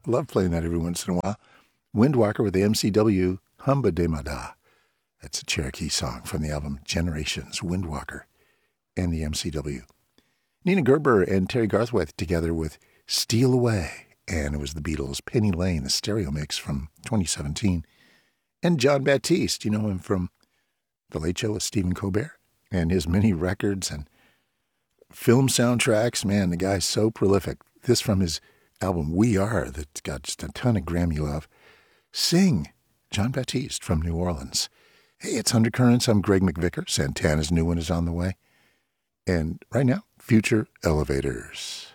love playing that every once in a while. Windwalker with the MCW Humba de Mada. That's a Cherokee song from the album Generations, Windwalker, and the MCW. Nina Gerber and Terry Garthwaite together with Steal Away, and it was the Beatles' Penny Lane, the stereo mix from 2017. And John Baptiste, you know him from The Late Show with Stephen Colbert and his many records and film soundtracks. Man, the guy's so prolific. This from his album We Are, that's got just a ton of Grammy love. Sing, John Baptiste from New Orleans. Hey, it's Undercurrents. I'm Greg McVicker. Santana's new one is on the way. And right now, Future Elevators.